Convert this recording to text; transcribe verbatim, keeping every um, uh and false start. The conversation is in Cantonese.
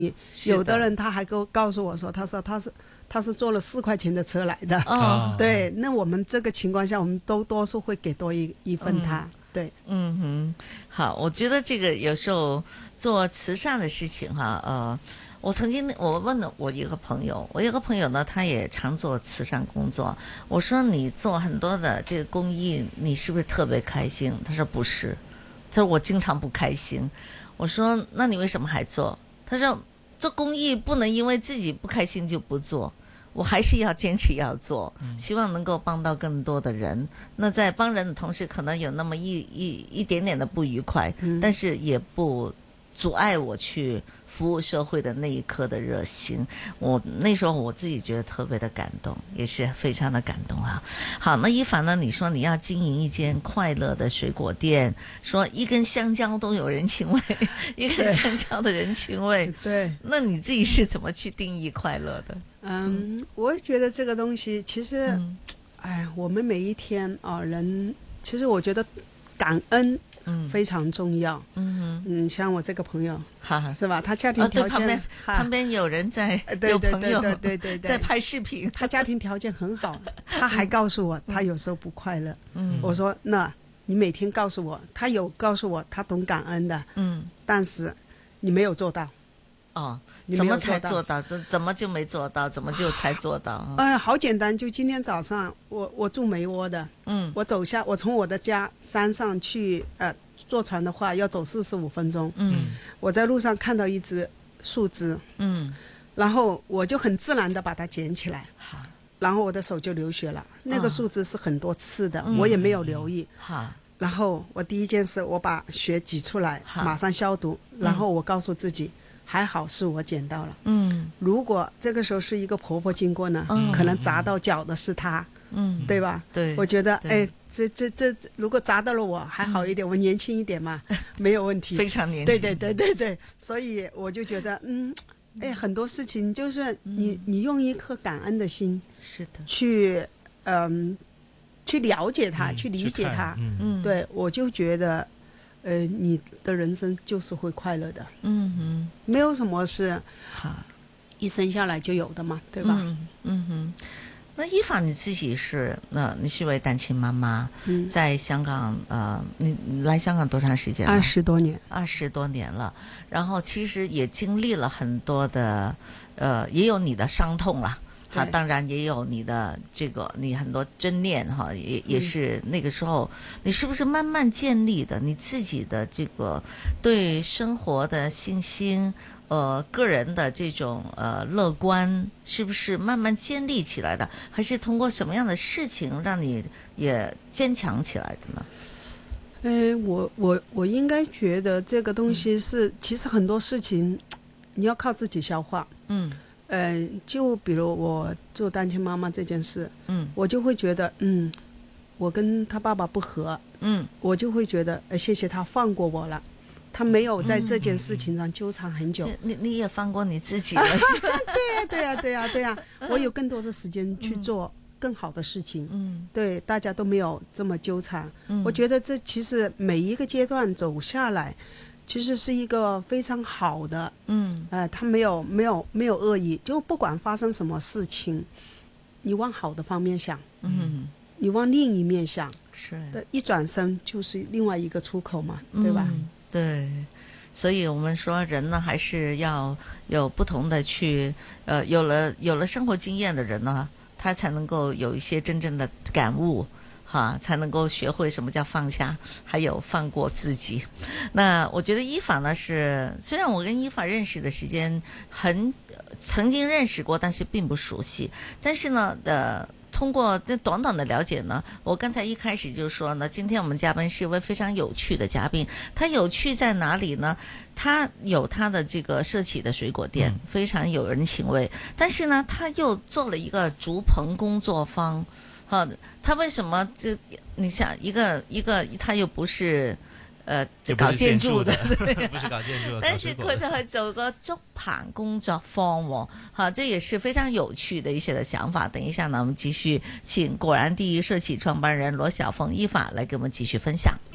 有的人他还告告诉我说，他说他是他是坐了四块钱的车来的。 哦， 对，那我们这个情况下，我们都多数会给多一一份他。嗯对， 嗯哼，好，我觉得这个有时候做慈善的事情哈，呃，我曾经我问了我一个朋友，我有个朋友呢，他也常做慈善工作。我说你做很多的这个公益，你是不是特别开心？他说不是，他说我经常不开心。我说那你为什么还做？他说做公益不能因为自己不开心就不做。我还是要坚持要做，希望能够帮到更多的人。那在帮人的同时，可能有那么一一一点点的不愉快，嗯、但是也不阻碍我去服务社会的那一刻的热心。我那时候我自己觉得特别的感动，也是非常的感动啊。好，那一凡呢，你说你要经营一间快乐的水果店，说一根香蕉都有人情味，一根香蕉的人情味， 对， 那你自己是怎么去定义快乐的？ 嗯，我觉得这个东西其实， 嗯、 哎，我们每一天啊，人其实我觉得感恩非常重要。嗯嗯，像我这个朋友， 哈哈， 是吧？他家庭条件、 哦、旁边旁边有人在， 有朋友对对对在拍视频， 他家庭条件很好，他还告诉我他有时候不快乐。嗯，我说那你每天告诉我，他有告诉我他懂感恩的，嗯，但是你没有做到。 哦，怎么才做到？怎怎么就没做到？怎么就才做到？ 哎、呃，好简单，就今天早上我我住梅窝的，嗯，我走下，我从我的家山上去，呃，坐船的话要走四十五分钟，嗯，我在路上看到一只树枝，嗯，然后我就很自然的把它捡起来，好，然后我的手就流血了。那个树枝是很多刺的，哦、我也没有留意，好、嗯，然后我第一件事我把血挤出来，马上消毒，然后我告诉自己。还好是我捡到了，嗯，如果这个时候是一个婆婆经过呢，嗯、可能砸到脚的是她，嗯，对吧？ 对， 我觉得，哎，这这这，如果砸到了我还好一点，嗯、我年轻一点嘛，没有问题， 非常年轻， 对对对对对，所以我就觉得，嗯，哎，很多事情就是你、嗯、你用一颗感恩的心， 是的， 去嗯、呃、去了解它，嗯、去理解它， 嗯， 对，我就觉得。呃，你的人生就是会快乐的，嗯哼，没有什么是一生下来就有的嘛，对吧？ 嗯嗯哼。那依法你自己是，那你是位单亲妈妈，嗯、在香港，呃，你来香港多长时间了？ 二十多年， 二十多年了。然后其实也经历了很多的，呃，也有你的伤痛啦。哈，当然也有你的这个，你很多真念哈，也也是那个时候，嗯、你是不是慢慢建立的你自己的这个对生活的信心，呃，个人的这种呃乐观，是不是慢慢建立起来的？还是通过什么样的事情让你也坚强起来的呢？ 呃，我我我应该觉得这个东西是，嗯、其实很多事情你要靠自己消化，嗯。呃，就比如我做单亲妈妈这件事，嗯，我就会觉得，嗯，我跟他爸爸不和，嗯，我就会觉得，呃，谢谢他放过我了，他没有在这件事情上纠缠很久。 嗯、你你也放过你自己了，是吧？ 对呀，对呀，对呀，对呀，我有更多的时间去做更好的事情，嗯，对，大家都没有这么纠缠。嗯，我觉得这其实每一个阶段走下来。其实是一个非常好的，嗯，呃，他没有没有没有恶意，就不管发生什么事情，你往好的方面想，嗯，你往另一面想， 是， 一转身就是另外一个出口嘛，对吧？ 嗯、对，所以我们说人呢，还是要有不同的去，呃，有了有了生活经验的人呢，他才能够有一些真正的感悟。哈，才能够学会什么叫放下，还有放过自己。那我觉得依法呢是，虽然我跟依法认识的时间很曾经认识过，但是并不熟悉。但是呢，呃，通过这短短的了解呢，我刚才一开始就说呢，今天我们嘉宾是一位非常有趣的嘉宾。他有趣在哪里呢？他有他的这个社企的水果店，非常有人情味。但是呢，他又做了一个竹棚工作坊。啊，他为什么这？你想一个一个，他又不是，呃，搞建筑的， 不是搞建筑的， 但是佢就去做個竹棚工作坊喎，哈，這也是非常有趣的一些的想法。等一下呢，我們繼續請果然第一社企創辦人羅小鳳依法來給我們繼續分享。